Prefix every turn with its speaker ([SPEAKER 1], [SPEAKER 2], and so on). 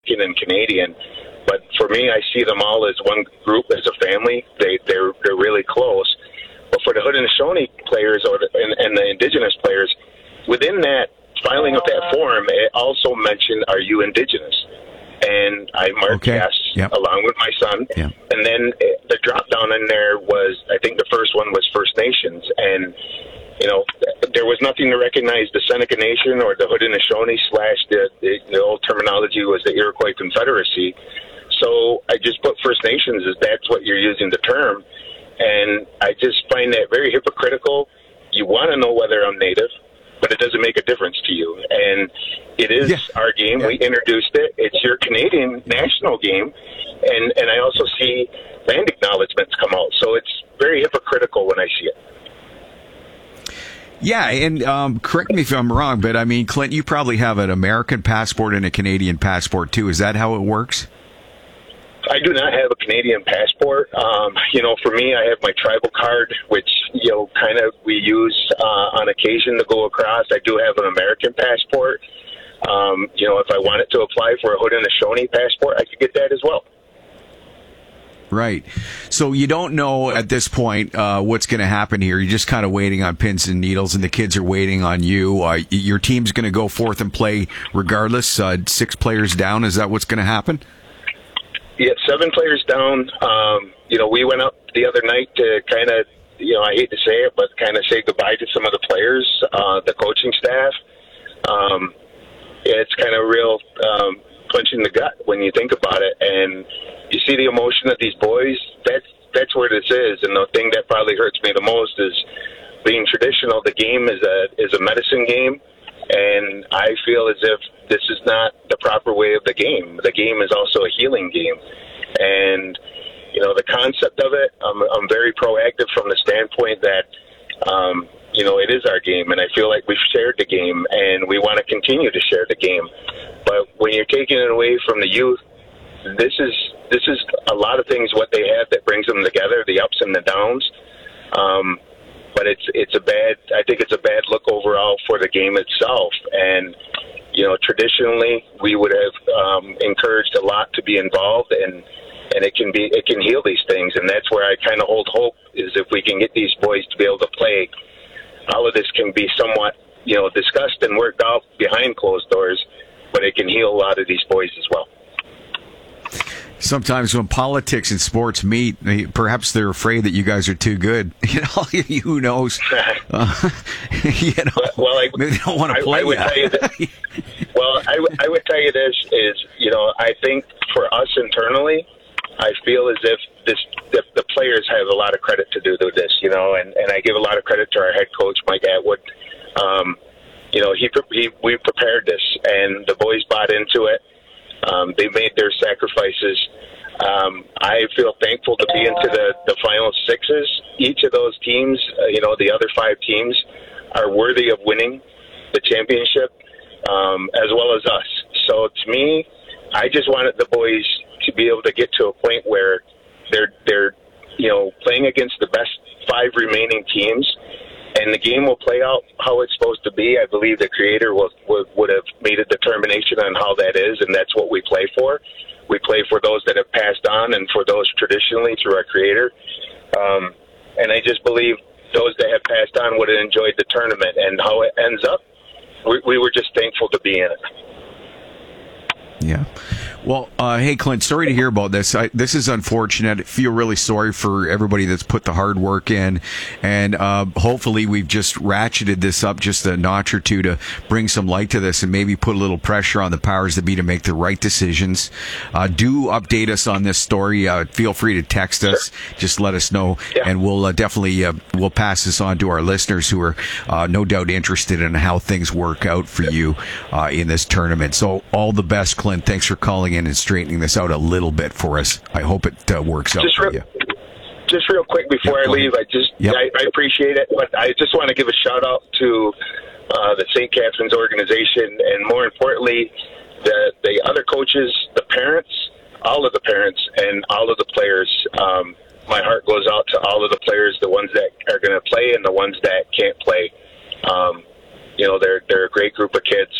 [SPEAKER 1] American and Canadian. But for me, I see them all as one group, as a family. They're really close. But for the Haudenosaunee players and the Indigenous players, within that filing of that form, it also mentioned, "Are you Indigenous?" And I marked yes, along with my son. Yep. And then the drop down in there was, I think the first one was First Nations. And, there was nothing to recognize the Seneca Nation or the Haudenosaunee / the old terminology was the Iroquois Confederacy. So I just put First Nations as that's what you're using the term. And I just find that very hypocritical. You want to know whether I'm Native, but it doesn't make a difference to you. And it is our game. We introduced it. It's your Canadian national game. And I also see land acknowledgements come out. So it's very hypocritical when I see it.
[SPEAKER 2] Yeah, and correct me if I'm wrong, but I mean, Clint, you probably have an American passport and a Canadian passport too. Is that how it works?
[SPEAKER 1] I do not have a Canadian passport. For me, I have my tribal card, which, we use on occasion to go across. I do have an American passport. If I wanted to apply for a Haudenosaunee passport, I could get that as well.
[SPEAKER 2] Right. So you don't know at this point what's going to happen here. You're just kind of waiting on pins and needles, and the kids are waiting on you. Your team's going to go forth and play regardless, 6 players down. Is that what's going to happen?
[SPEAKER 1] Yeah, 7 players down. We went up the other night to kind of, I hate to say it, but kind of say goodbye to some of the players, the coaching staff. It's kind of real punch in the gut when you think about it. And you see the emotion of these boys. That's where this is. And the thing that probably hurts me the most is being traditional. The game is a medicine game. And I feel as if this is not the proper way of the game. The game is also a healing game. And, the concept of it, I'm very proactive from the standpoint that, it is our game. And I feel like we've shared the game, and we want to continue to share the game. But when you're taking it away from the youth, this is a lot of things what they have that brings them together, the ups and the downs. But I think it's a bad look overall for the game itself. And, traditionally we would have encouraged a lot to be involved, and it can heal these things. And that's where I kind of hold hope, is if we can get these boys to be able to play, all of this can be somewhat, discussed and worked out behind closed doors, but it can heal a lot of these boys as well.
[SPEAKER 2] Sometimes when politics and sports meet, perhaps they're afraid that you guys are too good. Who knows?
[SPEAKER 1] Well,
[SPEAKER 2] maybe they don't want to play.
[SPEAKER 1] I would tell you I would tell you this is, I think for us internally, I feel as if the players have a lot of credit to do this, and I give a lot of credit to our head coach, Mike Atwood. We prepared this, and the boys bought into it. They made their sacrifices. I feel thankful to be into the final 6s. Each of those teams, the other 5 teams, are worthy of winning the championship, as well as us. So to me, I just wanted the boys to be able to get to a point where they're playing against the best 5 remaining teams, and the game will play out how it's supposed to be. I believe the Creator would have made a determination on how that is, and that's what we play for. We play for those that have passed on and for those traditionally through our Creator. And I just believe those that have passed on would have enjoyed the tournament, and how it ends up, we were just thankful to be in it.
[SPEAKER 2] Yeah. Well, hey, Clint, sorry to hear about this. This is unfortunate. I feel really sorry for everybody that's put the hard work in. And hopefully we've just ratcheted this up just a notch or two to bring some light to this and maybe put a little pressure on the powers that be to make the right decisions. Do update us on this story. Feel free to text us. Just let us know. Yeah. And we'll definitely we'll pass this on to our listeners who are no doubt interested in how things work out for you in this tournament. So all the best, Clint. Thanks for calling in and straightening this out a little bit for us. I hope it works out for you.
[SPEAKER 1] Just real quick before I leave, I appreciate it, but I just want to give a shout out to the St. Catharines organization, and more importantly, the other coaches, the parents, all of the parents, and all of the players. My heart goes out to all of the players, the ones that are going to play and the ones that can't play. They're a great group of kids,